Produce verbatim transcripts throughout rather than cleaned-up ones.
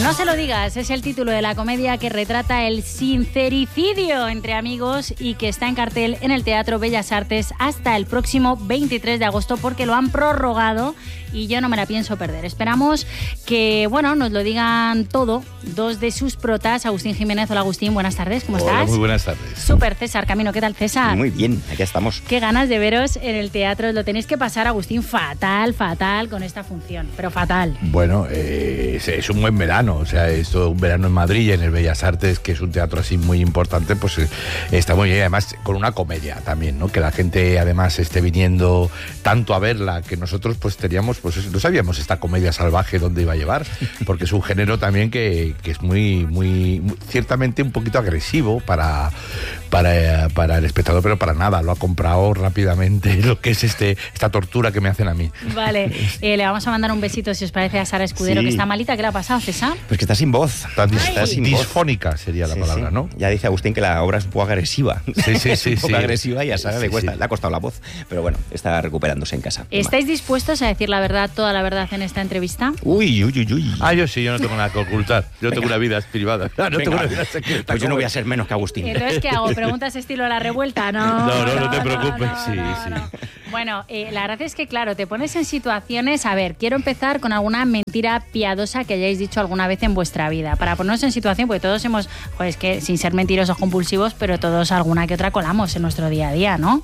No se lo digas, es el título de la comedia que retrata el sincericidio entre amigos y que está en cartel en el Teatro Bellas Artes hasta el próximo veintitrés de agosto porque lo han prorrogado y yo no me la pienso perder. Esperamos que, bueno, nos lo digan todo dos de sus protas. Agustín Jiménez. Hola, Agustín, buenas tardes, ¿cómo Hola, estás? Muy buenas tardes. Súper, César Camino, ¿qué tal, César? Muy bien, aquí estamos. Qué ganas de veros en el teatro. Lo tenéis que pasar, Agustín, fatal, fatal con esta función, pero fatal. Bueno, eh, es, es un buen verano, o sea, esto un verano en Madrid, en el Bellas Artes, que es un teatro así muy importante, pues eh, está muy bien, además con una comedia también, ¿no? Que la gente además esté viniendo tanto a verla, que nosotros pues teníamos, pues no sabíamos esta comedia salvaje dónde iba a llevar, porque es un género también que, que es muy, muy, muy, ciertamente un poquito agresivo para, para, para el espectador, pero para nada, lo ha comprado rápidamente lo que es este esta tortura que me hacen a mí. Vale, eh, le vamos a mandar un besito, si os parece, a Sara Escudero, Sí. que está malita. ¿Qué le ha pasado, César? Pues que está sin voz. Está dis- Está sin voz. disfónica sería la Sí, palabra, sí. ¿no? Ya dice Agustín que la obra es un poco agresiva. Sí, sí, sí, es un poco sí. agresiva y a Sara Sí, le cuesta, sí. le ha costado la voz. Pero bueno, está recuperándose en casa. ¿Estáis dispuestos a decir la verdad, toda la verdad en esta entrevista? Uy, uy, uy, uy. Ah, yo sí, yo no tengo nada que ocultar. Yo Venga. tengo una vida privada. No, no Venga. tengo una vida secreta. Pues yo no como- voy a ser menos que Agustín. Entonces, ¿qué hago? ¿Preguntas estilo la revuelta? No, No, no, no te preocupes, sí, sí. Bueno, eh, la verdad es que, claro, te pones en situaciones... A ver, quiero empezar con alguna mentira piadosa que hayáis dicho alguna vez en vuestra vida. Para ponernos en situación, porque todos hemos... Pues que sin ser mentirosos compulsivos, pero todos alguna que otra colamos en nuestro día a día, ¿no?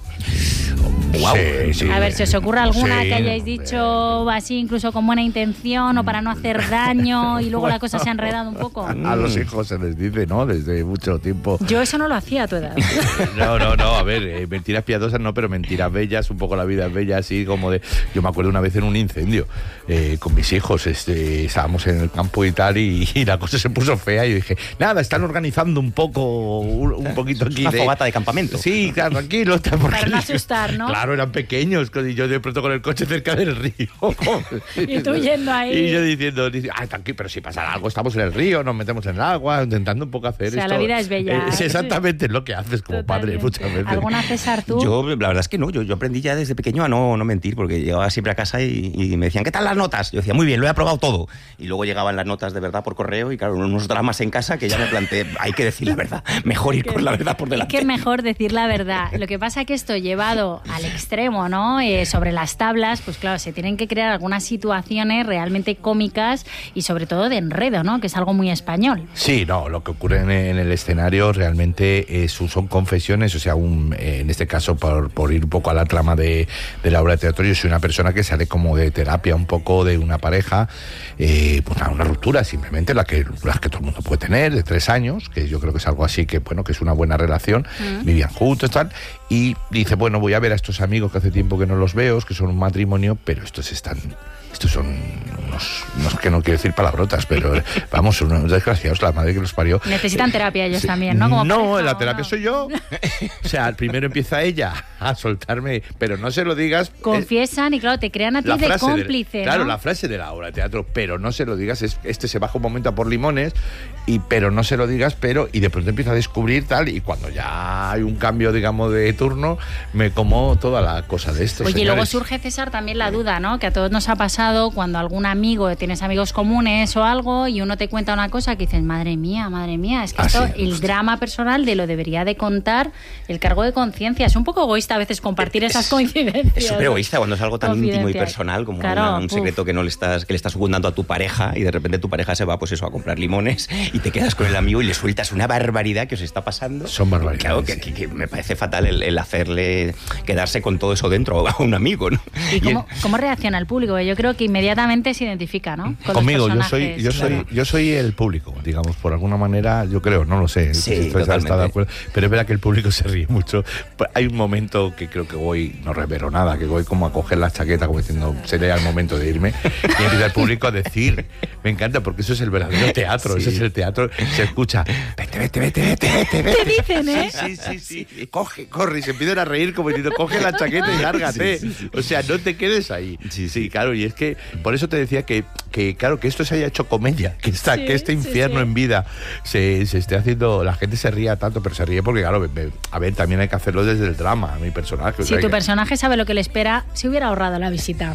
Wow. Sí, sí. A ver, si os ocurre alguna Sí. que hayáis dicho así, incluso con buena intención o para no hacer daño y luego la cosa se ha enredado un poco. A los hijos se les dice, ¿no? Desde mucho tiempo. Yo eso no lo hacía a tu edad. No, no, no, a ver, eh, mentiras piadosas no, pero mentiras bellas, un poco la vida es bella, así como de... Yo me acuerdo una vez en un incendio eh, con mis hijos, este, estábamos en el campo y tal, y, y la cosa se puso fea y yo dije, nada, están organizando un poco, un, un poquito Es aquí una de... fogata de campamento. Sí, claro, tranquilo. Está porque- Para no asustar, ¿no? Claro, eran pequeños, y yo de pronto con el coche cerca del río. Y tú yendo ahí. Y yo diciendo, dice, ay, tranquilo, pero si pasa algo, estamos en el río, nos metemos en el agua, intentando un poco hacer O sea, esto. la vida es bella. Eh, es exactamente lo que haces como padre Totalmente. muchas veces. ¿Alguna, César, tú? Yo, la verdad es que no, yo, yo aprendí ya desde pequeño a no, no mentir, porque llegaba siempre a casa y, y me decían, ¿qué tal las notas? Yo decía, muy bien, lo he aprobado todo. Y luego llegaban las notas de verdad por correo y claro, unos dramas en casa que ya me planteé, hay que decir la verdad, mejor ir con la verdad por Es delante. que es mejor decir la verdad. Lo que pasa es que esto llevado al extremo, ¿no? Eh, sobre las tablas, pues claro, se tienen que crear algunas situaciones realmente cómicas y sobre todo de enredo, ¿no? Que es algo muy español. Sí, no, lo que ocurre en, en el escenario realmente es, son confesiones, o sea, un, eh, en este caso, por, por ir un poco a la trama de, de la obra de teatro, yo soy una persona que sale como de terapia un poco de una pareja, eh, pues nada, una ruptura simplemente, la que, la que todo el mundo puede tener, de tres años, que yo creo que es algo así que, bueno, que es una buena relación, Mm. vivían juntos, tal, y dice, bueno, voy a ver a estos amigos que hace tiempo que no los veo, que son un matrimonio, pero estos están... Estos son unos, unos que no quiero decir palabrotas, pero vamos, son unos desgraciados, la madre que los parió. Necesitan terapia ellos Sí. también, ¿no? Como no, pareja, la ¿o terapia no? soy yo. O sea, primero empieza ella a soltarme, pero no se lo digas. eh, Confiesan y claro, te crean a ti la de frase cómplice, de, claro, ¿no? la frase de la obra de teatro, pero no se lo digas, es, este se baja un momento a por limones, y pero no se lo digas, pero, y de pronto empieza a descubrir tal, y cuando ya hay un cambio, digamos, de turno, me como toda la cosa de esto. Oye, y luego señores. surge, César, también la duda, ¿no? Que a todos nos ha pasado cuando algún amigo, tienes amigos comunes o algo, y uno te cuenta una cosa que dices, madre mía, madre mía, es que Ah, esto, sí, el hostia. drama personal de lo debería de contar el cargo de conciencia. Es un poco egoísta a veces compartir esas coincidencias. Es súper egoísta cuando es algo tan íntimo y Confidencial. personal como Claro, una- un uf. secreto que no le estás que le estás secundando a tu pareja y de repente tu pareja se va pues eso a comprar limones y te quedas con el amigo y le sueltas una barbaridad que os está pasando. Son barbaridades, Claro, que, sí. que- que me parece fatal el, el hacerle quedarse con todo eso dentro a un amigo, ¿no? ¿Y Y cómo, cómo reacciona el público? Yo creo que inmediatamente se identifica, ¿no? Con los Conmigo, yo soy, personajes, yo soy, claro. yo soy el público, digamos, por alguna manera, yo creo, no lo sé, Sí, si estoy- está totalmente. de acuerdo, pero es verdad que el público se ríe mucho. Hay un momento que creo que voy, no revelo nada, que voy como a coger la chaqueta, como diciendo, sería el momento de irme, y empieza el público a decir, me encanta, porque eso es el verdadero teatro, Sí. eso es el teatro, se escucha, vete, vete, vete, vete, vete, vete. ¿Qué dicen, eh? Sí, sí, sí, sí, coge, corre, y se empiezan a reír como diciendo, coge la chaqueta y lárgate, Sí, sí, sí. o sea, no te quedes ahí. Sí, Sí, claro, y es que, por eso te decía que, que claro, que esto se haya hecho comedia, que, esta, Sí, que este sí, infierno sí. en vida se, se esté haciendo, la gente se ría tanto, pero se ríe porque, claro, me- me- a ver, también hay que hacerlo desde el drama, mi personaje. o Si sea, tu que- personaje sabe lo que le espera, se hubiera ahorrado la visita.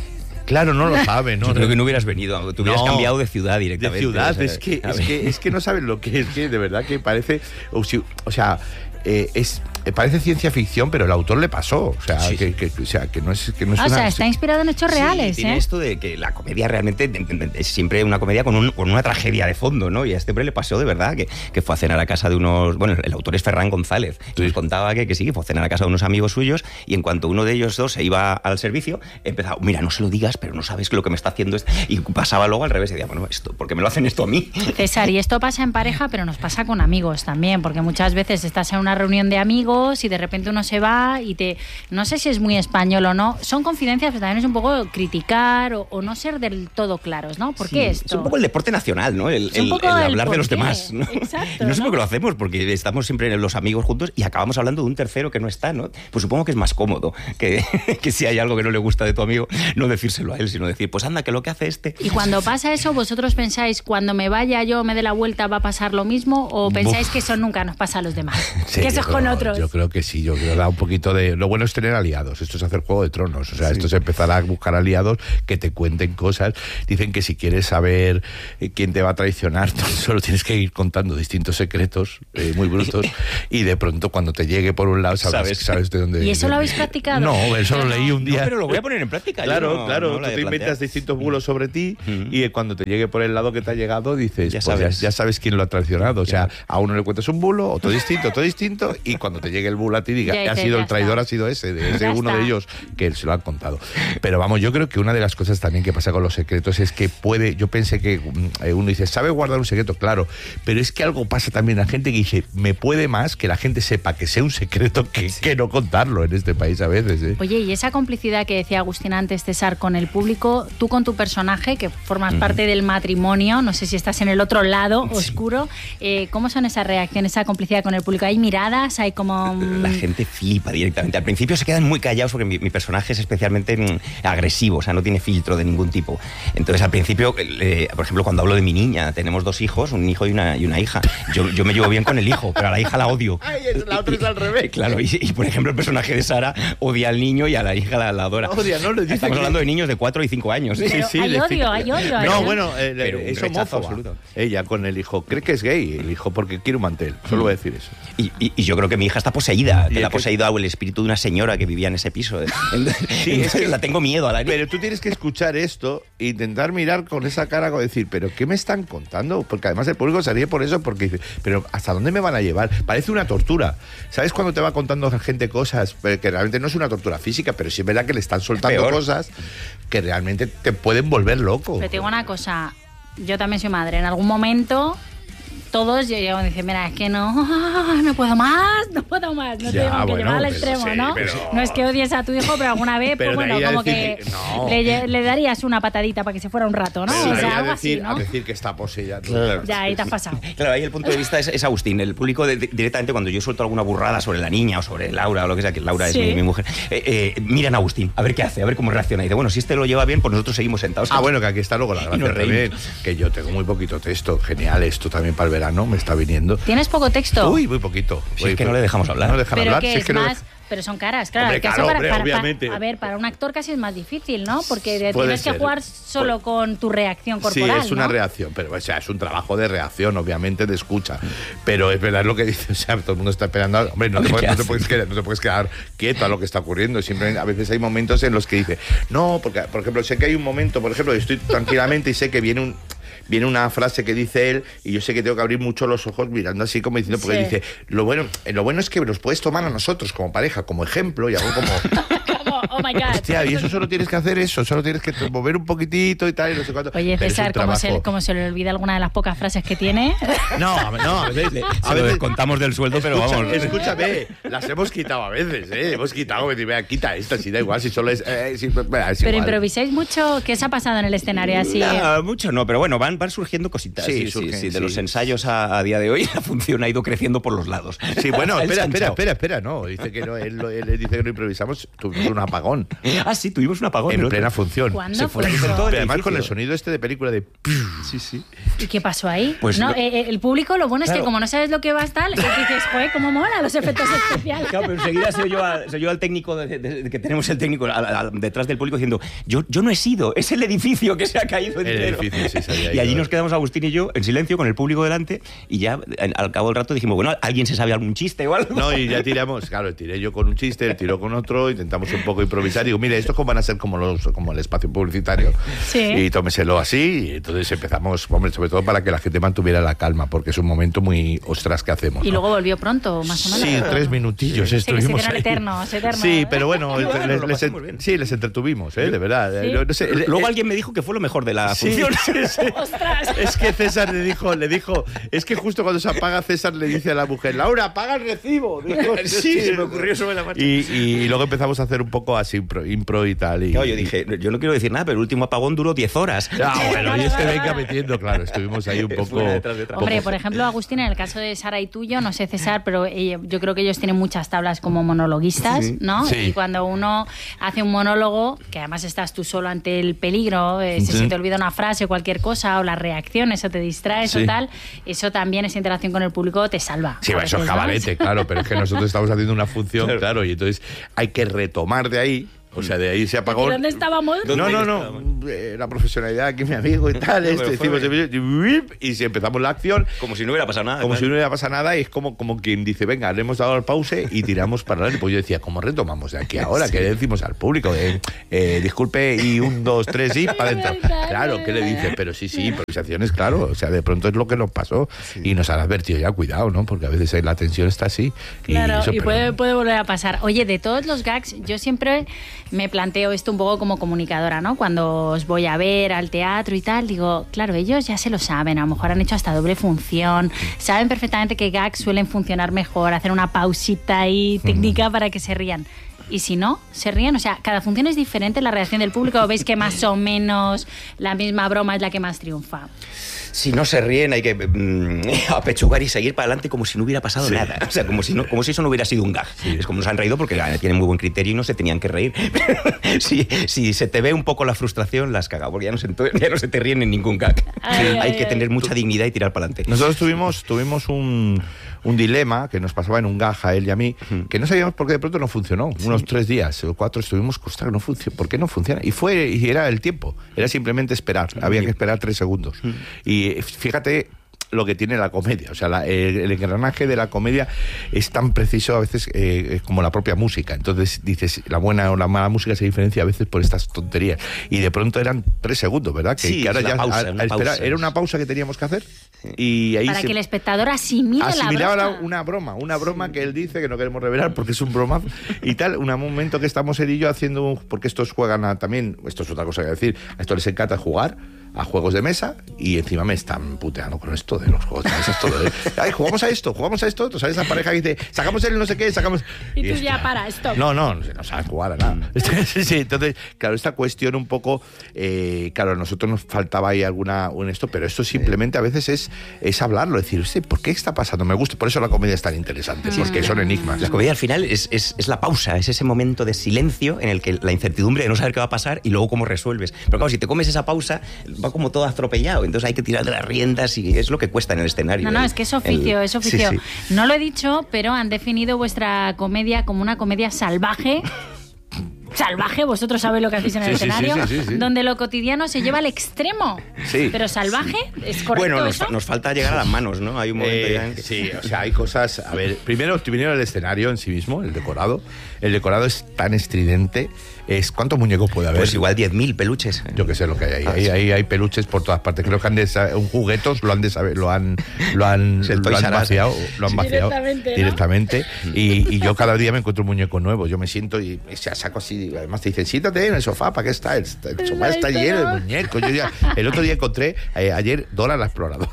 Claro, no lo sabe, ¿no? Yo creo que no hubieras venido, te hubieras No, cambiado de ciudad directamente. De ciudad, o sea, es, que, a es, ver. que, es que no saben lo que es, que de verdad que parece, o, si- o sea, eh, es eh, parece ciencia ficción, pero el autor le pasó, o sea, Sí, que, sí. que- o sea, que no es, que no es O una... sea, está inspirado en hechos Sí, reales, tiene ¿eh? esto de que la comedia realmente es siempre una comedia con, un- con una tragedia de fondo, ¿no? Y a este hombre le pasó de verdad que, que fue a cenar a casa de unos... Bueno, el autor es Ferran González. Y nos contaba que, que sí, que fue a cenar a casa de unos amigos suyos y en cuanto uno de ellos dos se iba al servicio, empezaba, mira, no se lo digas, pero no sabes lo que me está haciendo este... Y pasaba luego al revés y decía, bueno, esto, ¿por qué me lo hacen esto a mí? César, y esto pasa en pareja, pero nos pasa con amigos también, porque muchas veces estás en una reunión de amigos y de repente uno se va y te... No sé si es muy español o no, son confidencias, pero también es un poco criticar o, o no ser del todo claros, ¿no? ¿Por Sí, qué es esto? un poco el deporte nacional, ¿no? El, Es un el- poco el el hablar de por los qué. demás, ¿no? Exacto, Y no sé ¿no? por qué lo hacemos, porque estamos siempre los amigos juntos y acabamos hablando de un tercero que no está, ¿no? Pues supongo que es más cómodo que, que si hay algo que no le gusta de tu amigo, no decírselo a él, sino decir, pues anda, que lo que hace este... Y cuando pasa eso, ¿vosotros pensáis, cuando me vaya yo, me dé la vuelta, va a pasar lo mismo? ¿O pensáis Buf. que eso nunca nos pasa a los demás? Sí, que eso yo es con creo- otros. Yo creo que sí, yo creo que da un poquito de... Lo bueno es tener aliados, esto es hacer Juego de Tronos, o sea, esto es empezar a buscar aliados que te cuenten cosas. Dicen que si quieres saber eh, quién te va a traicionar, tú solo tienes que ir contando distintos secretos eh, muy brutos y de pronto cuando te llegue por un lado sabes, Sabes. sabes de dónde... ¿Y eso de- lo habéis practicado? No, eso lo leí un No, día. pero lo voy a poner en práctica. yo Claro, no- claro, no tú la he te inventas planteado. distintos bulos sobre ti Ujú. y cuando te llegue por el lado que te ha llegado dices, Ya pues ya, sabes. ya sabes quién lo ha traicionado. O sea, a uno le cuentas un bulo, otro distinto, otro distinto, y cuando te llegue el bulo a ti diga, Ya ha dices, sido ya el traidor, está. ha sido ese, de ese Ya uno está. de ellos que se lo han contado. Pero vamos, yo creo que una de las cosas también que pasa con los secretos es que puede, yo pensé que mm, eh, uno dice, ¿sabe guardar un secreto? Claro, pero es que algo pasa también, la gente que dice, me puede más que la gente sepa que sea un secreto que, que no contarlo en este país a veces. ¿eh? Oye, y esa complicidad que decía Agustín antes, César, con el público, tú con tu personaje, que formas Ujú. parte del matrimonio, no sé si estás en el otro lado, oscuro, eh, ¿cómo son esas reacciones, esa complicidad con el público? ¿Hay miradas? ¿Hay como...? mm, La gente flipa directamente. Al principio se quedan muy callados porque mi, mi personaje es especialmente mm, agresivo, o sea, no tiene filtro de ningún tipo. Entonces, al principio, eh, por ejemplo, cuando hablo de mi niña, tenemos dos hijos, un hijo y una, y una hija. Yo, yo me llevo bien con el hijo, pero a la hija la odio. Ay, es- la otra es al revés. Claro, y, y, por ejemplo, el personaje de Sara odia al niño y a la hija la, la adora. Odia, ¿no? Le dice Estamos que- hablando de niños de cuatro y cinco años. ¿eh? Pero hay le odio, fica- hay odio, hay No, odio. bueno, eh, Pero un es rechazo homófoba. absoluto. Ella con el hijo, cree que es gay el hijo porque quiere un mantel. Solo voy a decir eso. Y, y- y yo creo que mi hija está poseída. Y Que el la ha que- poseído el espíritu de una señora que vivía en ese piso. Sí, es que la tengo miedo a la Pero tú tienes que escuchar esto e intentar mirar con esa cara, como decir, ¿pero qué me están contando? Porque además el público se ríe por eso, porque dice, ¿pero hasta dónde me van a llevar? Parece una tortura. ¿Sabes cuando te va contando gente cosas? Pero que realmente no es una tortura física, pero sí es verdad que le están soltando Peor. cosas que realmente te pueden volver loco. Pero te digo una cosa, yo también soy madre, en algún momento... Todos llegan y dicen, mira, es que no, no puedo más, no puedo más. No Ya, te digo que bueno, llevar al pero extremo, sí, ¿no? pero- No es que odies a tu hijo, pero alguna vez, Pero pues de bueno, ahí a como decir que, que- no. le, le darías una patadita para que se fuera un rato, ¿no? Pero O ahí sea, a algo decir, así, ¿no? a decir que está poseída. Ya, ahí te has pasado. Claro, ahí el punto de vista es, es Agustín. El público de- de- directamente cuando yo suelto alguna burrada sobre la niña o sobre Laura o lo que sea, que Laura Sí. es mi, mi mujer, eh, eh, miran a Agustín, a ver qué hace, a ver cómo reacciona. Y dice, bueno, si este lo lleva bien, pues nosotros seguimos sentados. Ah, bueno, que aquí está luego la Y gracia nos también, reímos. que yo tengo muy poquito texto. Genial, esto también para el verano me está viniendo. ¿Tienes poco texto? Uy, muy poquito. Si Uy, es que no le dejamos hablar. No le dejan Pero hablar. que si es, que no- más... Pero son caras, claro. Hombre, el caso claro, para, hombre, para- para- obviamente. a ver, para un actor casi es más difícil, ¿no? Porque Puede tienes que ser. jugar solo con tu reacción Sí, corporal, es una ¿no? reacción, pero o sea, es un trabajo de reacción, obviamente, de escucha. Pero es verdad lo que dice, o sea, todo el mundo está esperando. Hombre, no te, ¿Qué puedes, no, te haces? puedes quedar, no te puedes quedar quieto a lo que está ocurriendo. Siempre, a veces hay momentos en los que dice, no, porque, por ejemplo, sé que hay un momento, por ejemplo, estoy tranquilamente y sé que viene un. Viene una frase que dice él y yo sé que tengo que abrir mucho los ojos mirando así como diciendo, porque Sí. dice, lo bueno, lo bueno es que los puedes tomar a nosotros como pareja, como ejemplo y algo como, Como, oh my God. hostia, y eso solo tienes que hacer eso, solo tienes que mover un poquitito y tal y no sé cuánto. Oye, Pero es un César, ¿cómo se, trabajo. cómo se le olvida alguna de las pocas frases que tiene? No, a- no, a veces, a Se lo veces descontamos del sueldo, pero Escucha- vamos. Escúchame, las hemos quitado a veces, ¿eh? Hemos quitado, me dice, "Vea, quita esta, si da igual, si solo es. Eh, si, vea, es Pero igual". improvisáis mucho. ¿Qué os ha pasado en el escenario así? No, mucho no, pero bueno, van, van surgiendo cositas. Sí, Sí, sí, surgen, sí, de sí. los ensayos a, a día de hoy, la función ha ido creciendo por los lados. Sí, bueno, Ha espera, espera, ensanchado. espera, espera, no. Dice que no, él, él dice que no improvisamos. Tuvimos una apagón. Ah, sí, tuvimos un apagón. En ¿no? plena función. ¿Cuándo Se fue fue eso? todo. el Pero además con el edificio. sonido este de película de... Sí, sí. ¿Y qué pasó ahí? Pues no, lo- eh, el público, lo bueno es Claro. que como no sabes lo que va a estar, dices, joder, cómo mola los efectos especiales. Claro, pero enseguida soy yo, al, soy yo al técnico, de, de- de- que tenemos el técnico al- al- detrás del público diciendo, yo, yo no he sido, es el edificio que se ha caído El entero. edificio, sí, se había Y allí ido. nos quedamos Agustín y yo en silencio con el público delante y ya en- al cabo del rato dijimos, bueno, ¿alguien se sabe algún chiste o algo? No, y ya tiramos, claro, tiré yo con un chiste, él tiró con otro, intentamos un poco improvisar. Y digo, mire, estos van a ser como los como el espacio publicitario. Sí. Y tómeselo así. Y entonces empezamos, hombre, sobre todo para que la gente mantuviera la calma, porque es un momento muy ostras que hacemos. Y ¿no? luego volvió pronto, más o menos. Sí, tres minutillos Sí, que se estuvimos hicieron ahí. eternos, eternos. Sí, pero bueno, Bueno, les- lo les- pasamos bien. sí, les entretuvimos, ¿eh? De verdad. Sí. No, no sé, Luego eh, alguien me dijo que fue lo mejor de la Sí, función. sí, sí. ¡Ostras! Es que César le dijo, le dijo, es que justo cuando se apaga César le dice a la mujer, Laura, apaga el recibo. Dijo, Sí, se me ocurrió sobre la marcha. Y, y luego empezamos a hacer un poco así impro, impro y tal. Y, Claro, yo dije, yo no quiero decir nada, pero el último apagón duró diez horas. Ah, bueno, y este Vale, venga vale. metiendo, claro, estuvimos ahí un Es poco... una detrás de otra. Hombre, poco- por ejemplo, Agustín, en el caso de Sara y tuyo, no sé César, pero eh, yo creo que ellos tienen muchas tablas como monologuistas, Sí. ¿no? Sí. Y cuando uno hace un monólogo, que además estás tú solo ante el peligro, eh, si Sí. se te olvida una frase o cualquier cosa, o las reacciones, o te distraes Sí. o tal, eso también, esa interacción con el público te salva. Sí, a eso es veces, ¿no? cabarete, claro, pero es que nosotros estamos haciendo una función, Claro. claro, y entonces hay que retomar de ahí, o sea, de ahí se apagó... ¿Y dónde estábamos? No, no, no, estábamos? eh, la profesionalidad aquí, mi amigo y tal, No, este, pero fue decimos, y si empezamos la acción, Como si no hubiera pasado nada. como claro. si no hubiera pasado nada, y es como, como quien dice, venga, le hemos dado el pause y tiramos para adelante. Pues yo decía, ¿cómo retomamos de aquí ahora? ¿Qué le decimos al público? Eh, eh, disculpe, y un, dos, tres, y para adentro. verdad, Claro, ¿qué le verdad. dice? Pero sí, sí, improvisaciones, claro. O sea, de pronto es lo que nos pasó y nos han advertido ya, cuidado, ¿no? Porque a veces ahí la tensión está así. Claro, eso, y pero- puede, puede volver a pasar. Oye, de todos los gags, yo siempre me planteo esto un poco como comunicadora, ¿no? Cuando os voy a ver al teatro y tal, digo, claro, ellos ya se lo saben, a lo mejor han hecho hasta doble función, saben perfectamente que gags suelen funcionar mejor, hacer una pausita ahí técnica para que se rían. Y si no, se ríen, o sea, cada función es diferente la reacción del público, o veis que más o menos la misma broma es la que más triunfa. Si no se ríen, hay que mm, apechugar y seguir para adelante como si no hubiera pasado Sí. nada. O sea, como si, no, como si eso no hubiera sido un gag. Es como nos han reído porque ah, tienen muy buen criterio y no se tenían que reír. Pero si, si se te ve un poco la frustración, la has cagado, porque ya no se, ya no se te ríen en ningún gag. Ay, hay ay, que ay. tener mucha dignidad y tirar para adelante. Nosotros tuvimos, tuvimos un, un dilema que nos pasaba en un gaja, él y a mí, que no sabíamos por qué de pronto no funcionó. Unos tres días o cuatro estuvimos, ostras, no funciona. ¿Por qué no funciona? Y fue, y era el tiempo, era simplemente esperar. Había que esperar tres segundos. Y fíjate lo que tiene la comedia, o sea, la- el, el engranaje de la comedia es tan preciso a veces eh, como la propia música. Entonces dices, la buena o la mala música se diferencia a veces por estas tonterías. Y de pronto eran tres segundos, ¿verdad? Que, Sí, que ahora es una ya pausa, a- una a esperar- pausa. era una pausa que teníamos que hacer. Y ahí Para se- que el espectador asimile asimilaba la la- broma. una broma, una broma que él dice que no queremos revelar porque es un broma y tal, un momento que estamos él y yo haciendo, un- porque estos juegan a, también, esto es otra cosa que decir, a esto les encanta jugar a juegos de mesa y encima me están puteando con esto de los juegos de mesa, todo, ¿eh? Ay, jugamos a esto, jugamos a esto, ¿sabes? Esa pareja que dice, sacamos el no sé qué, sacamos... Y tú hostia, ya, para, stop. No, no, no saben jugar a nada. Sí, sí, entonces, claro, esta cuestión un poco, eh, claro, a nosotros nos faltaba ahí alguna, un esto, pero esto simplemente a veces es, es hablarlo, decir, "Hostia, ¿por qué está pasando? Me gusta, por eso la comedia es tan interesante, porque son enigmas. La comedia al final es, es, es la pausa, es ese momento de silencio en el que la incertidumbre de no saber qué va a pasar y luego cómo resuelves. Pero claro, si te comes esa pausa, va como todo atropellado. Entonces hay que tirar de las riendas y es lo que cuesta en el escenario. No, no, El- es que es oficio, el- es oficio. Sí, sí. No lo he dicho, pero han definido vuestra comedia como una comedia salvaje. Salvaje, vosotros sabéis lo que hacéis en el Sí, sí, sí, escenario, sí, sí, sí. donde lo cotidiano se lleva al extremo. Sí. Pero salvaje, ¿es correcto Bueno, nos, eso? fa- nos falta llegar a las manos, ¿no? Hay un momento Eh, ya en que... sí, o sea, hay cosas. A ver, primero, primero el escenario en sí mismo, el decorado. El decorado es tan estridente. Es, ¿cuántos muñecos puede haber? Pues igual diez mil peluches. Yo que sé lo que hay ahí. Ah, Ahí, sí. ahí hay peluches por todas partes. Creo que han de sa- un juguetos lo han de saber, lo han lo han, Sí, el lo Toys han R Us. vaciado, lo han Sí, vaciado directamente, ¿no? directamente. Y, y yo cada día me encuentro un muñeco nuevo. Yo me siento y me saco así. Además te dicen, siéntate en el sofá, ¿para qué está? El, el sofá está Ahí lleno está, de ¿no? muñecos. Yo ya, el otro día encontré eh, ayer Dora la exploradora.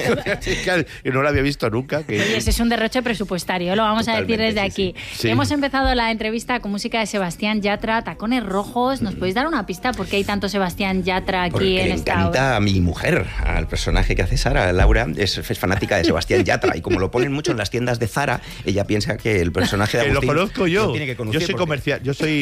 Y no la había visto nunca. Que, Oye, ese es un derroche presupuestario, lo vamos a decir Totalmente, desde sí, aquí. sí. Sí. Hemos empezado la entrevista con música de Sebastián Yatra, Tacones Rojos. ¿Nos podéis dar una pista por qué hay tanto Sebastián Yatra aquí Porque en le esta encanta obra? a mi mujer, al personaje que hace Sara, Laura, es, es fanática de Sebastián Yatra. Y como lo ponen mucho en las tiendas de Zara, ella piensa que el personaje de que lo Agustín conozco yo. lo tiene que Yo conocer soy porque- comercial, yo soy jefe de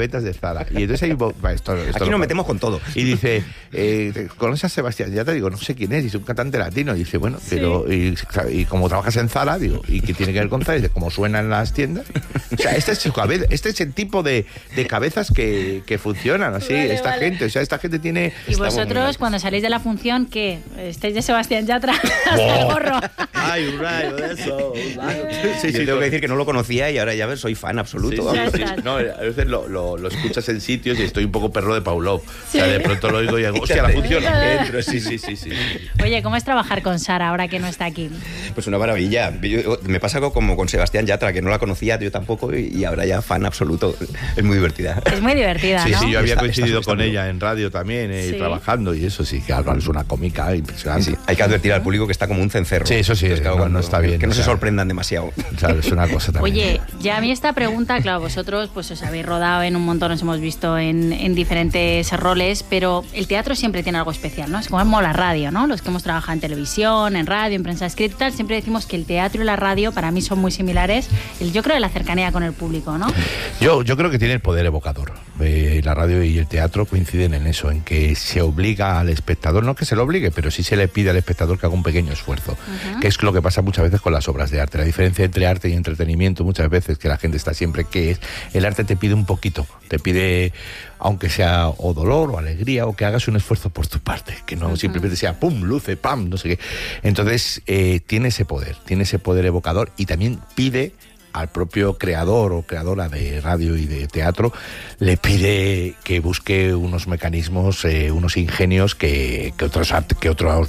ventas de Zara. Y entonces ahí, va, esto, esto aquí lo, nos metemos con todo. Y dice, eh, ¿conoces a Sebastián? Ya te digo, no sé quién es, dice un cantante latino. Y dice, bueno, sí. pero y, y como trabajas en Zara, digo, ¿y qué tiene que ver con Zara? Y dice, ¿cómo suena en las tiendas? O sea, este es, su cabeza, este es el tipo de, de cabezas que, que funcionan así, vale, esta vale. gente. O sea, esta gente tiene... Y vosotros, cuando salís de la función, ¿qué? ¿Estáis de Sebastián Yatra hasta el gorro? Ay, un rayo de eso. Sí, sí, sí, tengo que decir que no lo conocía y ahora ya ves, soy fan absoluto. Sí, sí, sí. No, a veces lo, lo, lo escuchas en sitios y estoy un poco perro de Pavlov. ¿Sí? O sea, de pronto lo oigo y digo, hostia, la función. Entro, sí, sí, sí, sí. Oye, ¿cómo es trabajar con Sara ahora que no está aquí? Pues una maravilla. Yo, me pasa algo como con Sebastián Yatra, que no la conocía yo tampoco y, y ahora ya fan absoluto. Es muy divertida. Es muy divertida, sí, ¿no? Sí, yo había está, coincidido está, está, con está ella en radio también, eh, sí. trabajando y eso sí, que Álvaro es una cómica impresionante. Sí, sí. Hay que advertir al público que está como un cencerro. Sí, eso sí, Entonces, claro, no, no está bien. Que no o sea, se sorprendan demasiado. Claro, es una cosa también. Oye, ya a mí esta pregunta, claro, vosotros pues os habéis rodado en un montón, os hemos visto en, en diferentes roles, pero el teatro siempre tiene algo especial, ¿no? Es como la radio, ¿no? Los que hemos trabajado en televisión, en radio, en prensa escrita y tal, siempre decimos que el teatro y la radio para mí son muy similares. El, yo creo de la cercanía con el público, ¿no? Yo, yo creo que tiene el poder evocador. Eh, la radio y el teatro coinciden en eso, en que se obliga al espectador, no que se lo obligue, pero sí se le pide al espectador que haga un pequeño esfuerzo, uh-huh. que es lo que pasa muchas veces con las obras de arte. La diferencia entre arte y entretenimiento muchas veces, que la gente está siempre, que es, el arte te pide un poquito, te pide, aunque sea o dolor o alegría, o que hagas un esfuerzo por tu parte, que no uh-huh. simplemente sea pum, luce, pam, no sé qué. Entonces, eh, tiene ese poder, tiene ese poder evocador y también pide al propio creador o creadora de radio y de teatro, le pide que busque unos mecanismos, eh, unos ingenios que, que, otros art, que otros